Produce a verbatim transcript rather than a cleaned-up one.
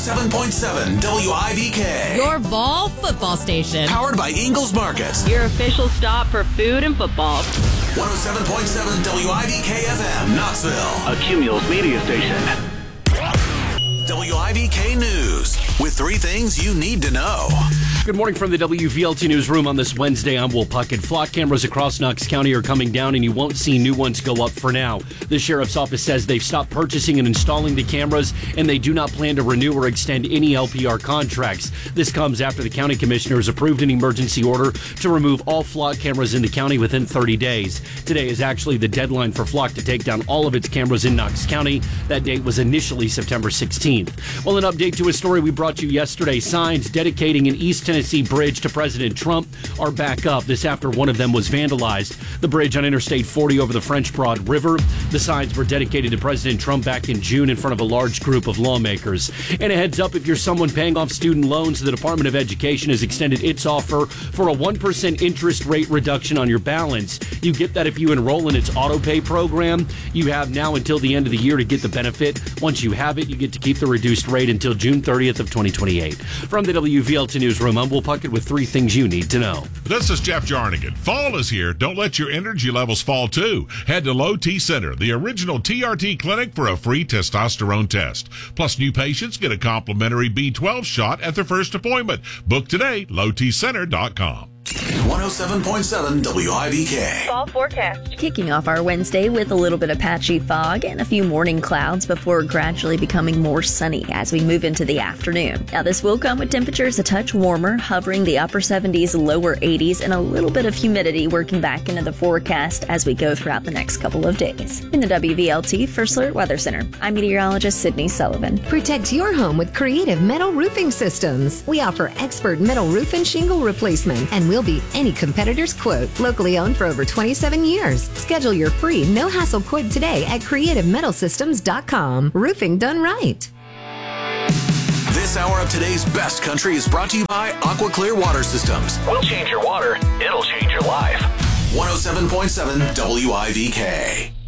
seven point seven W I V K. Your Ball football station. Powered by Ingles Market. Your official stop for food and football. one oh seven point seven W I V K F M, Knoxville. A Cumulus media station. W I V K News, with three things you need to know. Good morning from the W V L T Newsroom on this Wednesday. I'm Will Puckett. Flock cameras across Knox County are coming down, and you won't see new ones go up for now. The Sheriff's Office says they've stopped purchasing and installing the cameras, and they do not plan to renew or extend any L P R contracts. This comes after the county commissioners approved an emergency order to remove all flock cameras in the county within thirty days. Today is actually the deadline for Flock to take down all of its cameras in Knox County. That date was initially September sixteenth. Well, an update to a story we brought you yesterday. Signs dedicating an East Tennessee bridge to President Trump are back up. This after one of them was vandalized. The bridge on Interstate forty over the French Broad River. The signs were dedicated to President Trump back in June in front of a large group of lawmakers. And a heads up, if you're someone paying off student loans, the Department of Education has extended its offer for a one percent interest rate reduction on your balance. You get that if you enroll in its auto pay program. You have now until the end of the year to get the benefit. Once you have it, you get to keep the reduced rate until June thirtieth of twenty twenty-eight. From the W V L T Newsroom, I'm Will Puckett with three things you need to know. This is Jeff Jarnigan. Fall is here. Don't let your energy levels fall too. Head to Low T Center, the original T R T clinic, for a free testosterone test. Plus, new patients get a complimentary B twelve shot at their first appointment. Book today, low t center dot com. one oh seven point seven W I V K. Fall forecast. Kicking off our Wednesday with a little bit of patchy fog and a few morning clouds before gradually becoming more sunny as we move into the afternoon. Now, this will come with temperatures a touch warmer, hovering the upper seventies, lower eighties, and a little bit of humidity working back into the forecast as we go throughout the next couple of days. In the W V L T First Alert Weather Center, I'm meteorologist Sydney Sullivan. Protect your home with Creative Metal Roofing Systems. We offer expert metal roof and shingle replacement, and we'll beat any competitor's quote. Locally owned for over twenty-seven years. Schedule your free no-hassle quote today at creative metal systems dot com. Roofing done right. This hour of today's best country is brought to you by Aqua Clear Water Systems. We'll change your water. It'll change your life. one oh seven point seven W I V K.